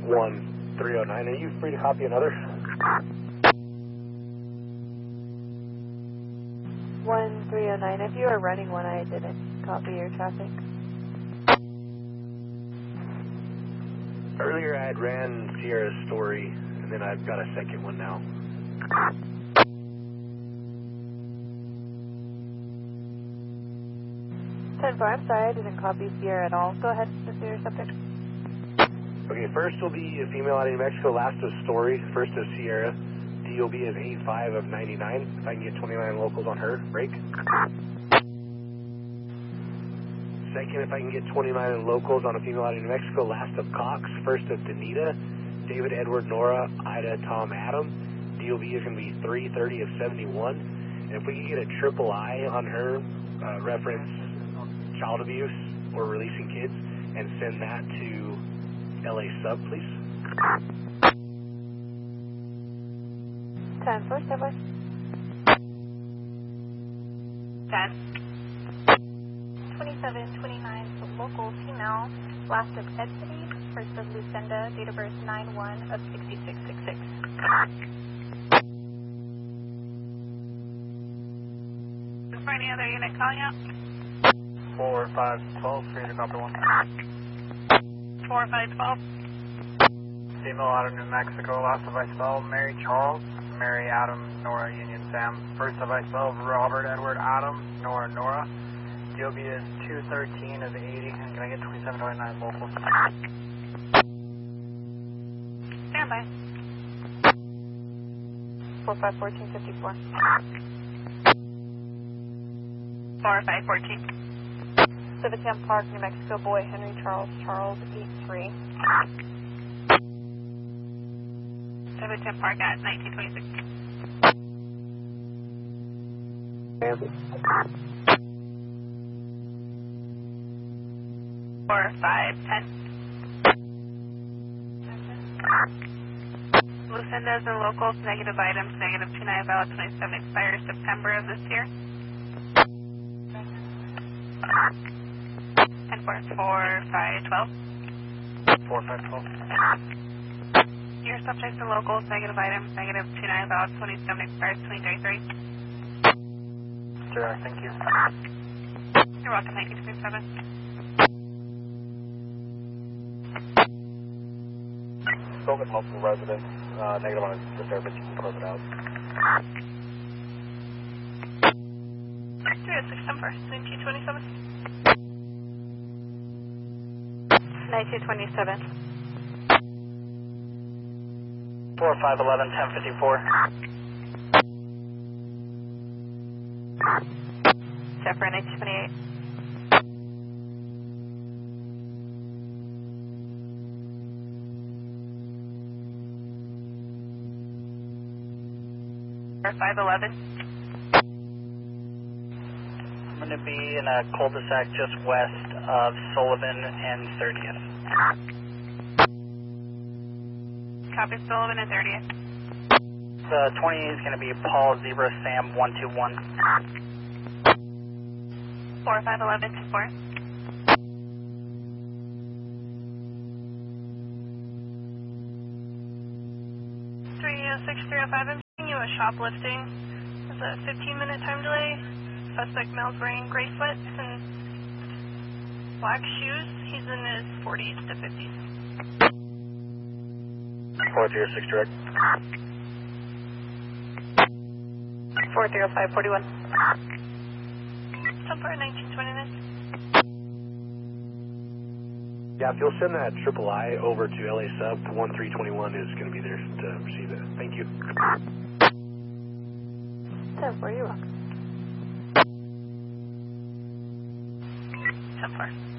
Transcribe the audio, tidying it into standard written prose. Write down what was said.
1309. Are you free to copy another? 1309. If you are running one, I didn't copy your traffic. Earlier I had ran Sierra's story, and then I've got a second one now. 10-4, I'm sorry, I didn't copy Sierra at all. Go ahead, Mr. Your subject. Okay, first will be a female out of New Mexico, last is story, first is Sierra. DOB is 85 of 99. If I can get 29 locals on her, break. Second, if I can get 29 locals on a female out of New Mexico, last of Cox, first of Danita, David, Edward, Nora, Ida, Tom, Adam. DOB is going to be 330 of 71. And if we can get a triple I on her, reference child abuse or releasing kids, and send that to LA sub, please. 10-4, step by. 10. 2729, local female, last of Ed City, first of Lucinda, date of birth 9/1 of 6666. For any other unit calling out? 4512, free to copy 1. 4512. Female out of New Mexico, last of I spell Mary Charles, Mary Adam, Nora Union Sam. First of I spell Robert Edward Adam, Nora Nora. DOB is 213 of 80, and can I get 2729 locals? Stand by. 451454. 4514. Civitan Park, New Mexico, boy Henry Charles, Charles 83. Civitan Park at 1926. Nancy. 4510. Lucinda's and locals, negative items, negative 29 valid 27 expires September of this year. And 4512. 4512. Your subjects and locals, negative items, negative 29 valid 27 expires 2033. Sure, thank you. You're welcome, 1927. Still get multiple residents, negative on his disturbance, you can close it out. 306 1927. 1927. 4511, 1054. Jeffrey, 1928. 511. I'm going to be in a cul-de-sac just west of Sullivan and 30th. Copy Sullivan and 30th. The 28 is going to be Paul Zebra Sam 121. 4511 24. I'm seeing you a shoplifting. There's a 15-minute time delay. Suspect male's wearing gray sweats and black shoes. He's in his 40s to 50s. 406 direct. 40541. Somewhere 1929. Yeah, if you'll send that triple I over to LA sub, 1321 is going to be there to receive it. Thank you. 10-4, you're welcome. 10-4.